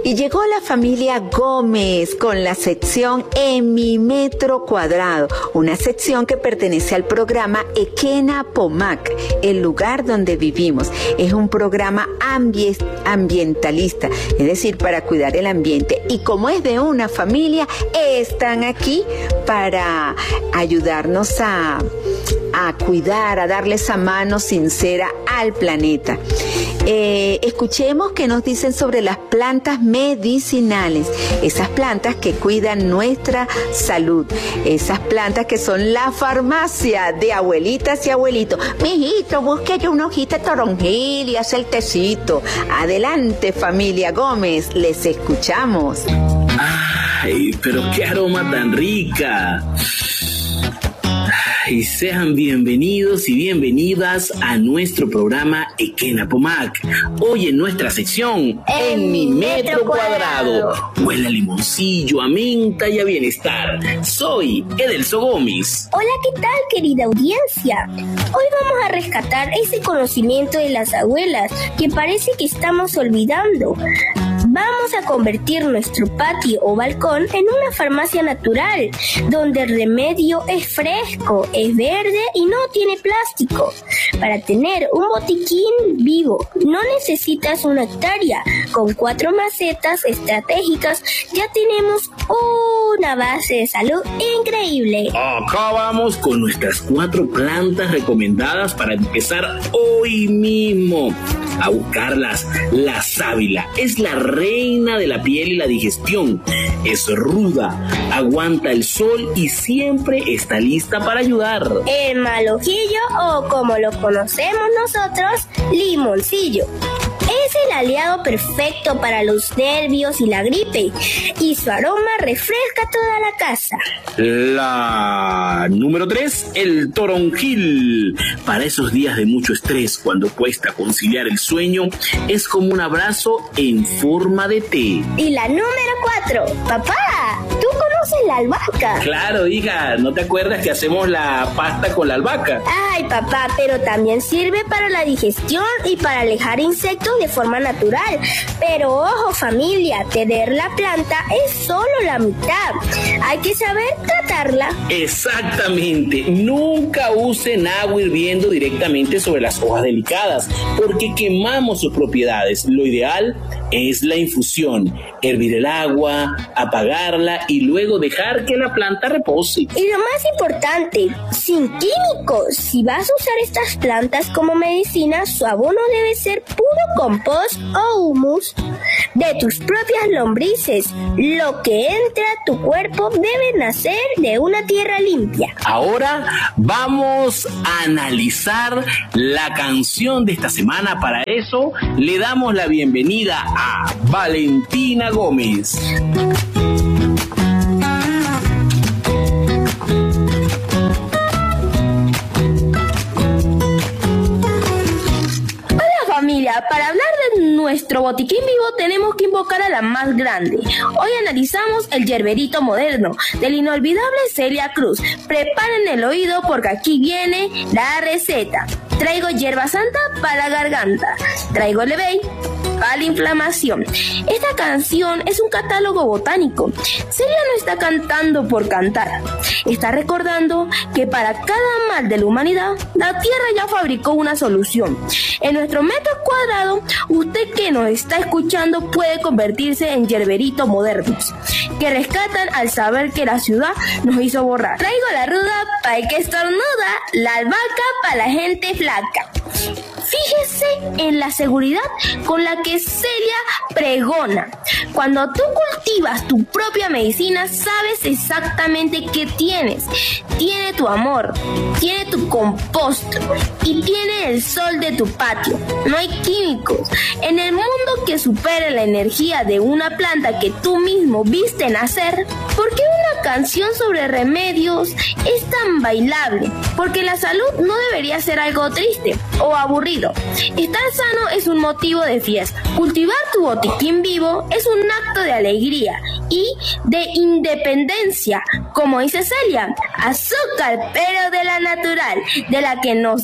Y llegó la familia Gómez con la sección En mi metro cuadrado, una sección que pertenece al programa Ekena Pomac, el lugar donde vivimos. Es un programa ambientalista, es decir, para cuidar el ambiente. Y como es de una familia, están aquí para ayudarnos a cuidar, a darle esa mano sincera al planeta. Escuchemos qué nos dicen sobre las plantas medicinales, esas plantas que cuidan nuestra salud, esas plantas que son la farmacia de abuelitas y abuelitos. Mijito, busque una hojita de toronjil y hace el tecito. Adelante, familia Gómez, les escuchamos. ¡Ay, pero qué aroma tan rica! Y sean bienvenidos y bienvenidas a nuestro programa Ekena Pomac. Hoy en nuestra sección En mi metro cuadrado. Huele a limoncillo, a menta y a bienestar. Soy Edelso Gómez. Hola, ¿qué tal, querida audiencia? Hoy vamos a rescatar ese conocimiento de las abuelas que parece que estamos olvidando. Vamos a convertir nuestro patio o balcón en una farmacia natural, donde el remedio es fresco, es verde y no tiene plástico. Para tener un botiquín vivo, no necesitas una hectárea. Con 4 macetas estratégicas ya tenemos una base de salud increíble. Acá vamos con nuestras 4 plantas recomendadas para empezar hoy mismo a buscarlas. La sábila es la reina de la piel y la digestión. Es ruda, aguanta el sol y siempre está lista para ayudar. El malojillo, o como lo conocemos nosotros, limoncillo. Es el aliado perfecto para los nervios y la gripe, y su aroma refresca toda la casa. La número 3, el toronjil. Para esos días de mucho estrés, cuando cuesta conciliar el sueño, es como un abrazo en forma de té. Y la número 4, papá, ¿tú conoces la albahaca? Claro, hija, ¿no te acuerdas que hacemos la pasta con la albahaca? Ay, papá, pero también sirve para la digestión y para alejar insectos de forma natural. Pero ojo, familia, tener la planta es solo la mitad. Hay que saber tratarla. Exactamente. Nunca usen agua hirviendo directamente sobre las hojas delicadas, porque quemamos sus propiedades. Lo ideal es la infusión. Hervir el agua, apagarla y luego dejar que la planta repose. Y lo más importante, sin químicos. Si vas a usar estas plantas como medicina, su abono debe ser puro compost o humus de tus propias lombrices. Lo que entra a tu cuerpo debe nacer de una tierra limpia. Ahora vamos a analizar la canción de esta semana. Para eso le damos la bienvenida a Valentina Gómez. Para hablar de nuestro botiquín vivo tenemos que invocar a la más grande. Hoy analizamos el yerberito moderno del inolvidable Celia Cruz. Preparen el oído porque aquí viene la receta. Traigo hierba santa para la garganta. Traigo levei para la inflamación. Esta canción es un catálogo botánico. Celia no está cantando por cantar. Está recordando que para cada mal de la humanidad, la Tierra ya fabricó una solución. En nuestro metro cuadrado, usted que nos está escuchando puede convertirse en yerberitos modernos, que rescatan al saber que la ciudad nos hizo borrar. Traigo la ruda para el que estornuda, la albahaca para la gente flaca. Fíjese en la seguridad con la que Celia pregona. Cuando tú cultivas tu propia medicina, sabes exactamente qué tienes. Tiene tu amor, tiene tu compost y tiene el sol de tu patio. No hay químicos. En el mundo que supere la energía de una planta que tú mismo viste nacer, ¿por qué una canción sobre remedios es tan bailable? Porque la salud no debería ser algo triste o aburrido. Estar sano es un motivo de fiesta. Cultivar tu botiquín vivo es un acto de alegría y de independencia. Como dice Celia, azúcar, pero de la natural, de la que nos